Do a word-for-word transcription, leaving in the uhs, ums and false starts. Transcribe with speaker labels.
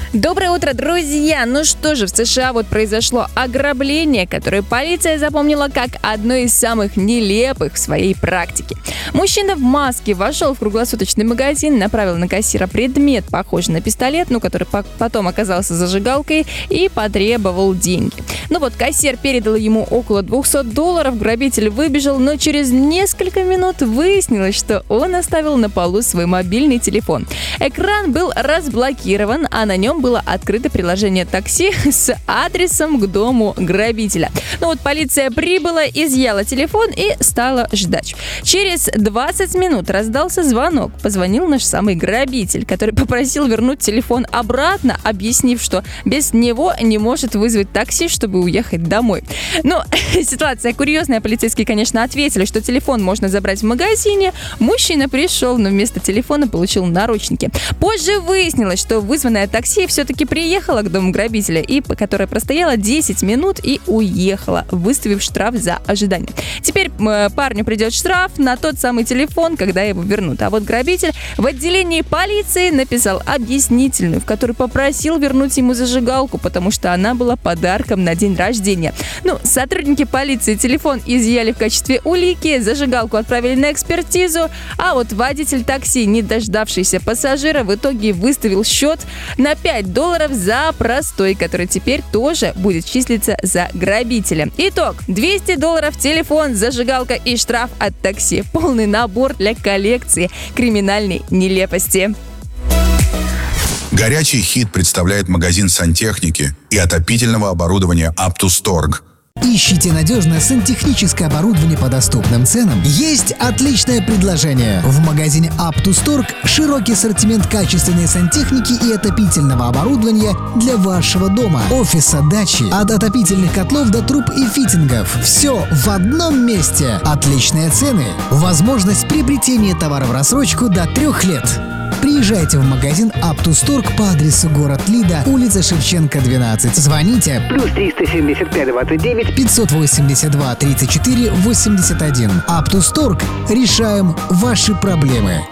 Speaker 1: Доброе утро, друзья! Ну что же, в США вот произошло ограбление, которое полиция запомнила как одно из самых нелепых в своей практике. Мужчина в маске вошел в круглосуточный магазин, направил на кассира предмет, похожий на пистолет, ну, который потом оказался зажигалкой, и потребовал деньги. Ну вот, кассир передал ему около двести долларов, грабитель выбежал, но через несколько минут выяснилось, что он оставил на полу свой мобильный телефон. Экран был разблокирован, а на нем было открыто приложение такси с адресом к дому грабителя. Ну вот, полиция прибыла, изъяла телефон и стала ждать. Через двадцать минут раздался звонок. Позвонил наш самый грабитель, который попросил вернуть телефон обратно, объяснив, что без него не может вызвать такси, чтобы уехать домой. Ну, ситуация курьезная. Полицейские, конечно, ответили, что телефон можно забрать в магазине. Мужчина пришел, но вместо телефона получил наручники. Позже выяснилось, что вызванное такси все-таки приехало к дому грабителя, и которое простояло десять минут и уехало, выставив штраф за ожидание. Теперь э, парню придет штраф на тот самый телефон, когда его вернут. А вот грабитель в отделении полиции написал объяснительную, в которой попросил вернуть ему зажигалку, потому что она была подарком на день рождения. Ну, сотрудники полиции телефон изъяли в качестве улики, зажигалку отправили на экспертизу, а вот водитель такси, не дождавшийся пассажира, в итоге выставил счет на пять долларов за простой, который теперь тоже будет числиться за грабителя. Итог: двести долларов телефон, зажигалка и штраф от такси. Полный набор для коллекции криминальной нелепости.
Speaker 2: Горячий хит представляет магазин сантехники и отопительного оборудования Аптусторг.
Speaker 3: Ищите надежное сантехническое оборудование по доступным ценам? Есть отличное предложение. В магазине Аптусторг широкий ассортимент качественной сантехники и отопительного оборудования для вашего дома, офиса, дачи. От отопительных котлов до труб и фитингов. Все в одном месте. Отличные цены. Возможность приобретения товара в рассрочку до трех лет. Приезжайте в магазин Аптусторг по адресу город Лида, улица Шевченко, двенадцать. Звоните
Speaker 4: плюс триста семьдесят пять двадцать девять
Speaker 3: пятьсот восемьдесят два тридцать четыре восемьдесят один. Аптусторг. Решаем ваши проблемы.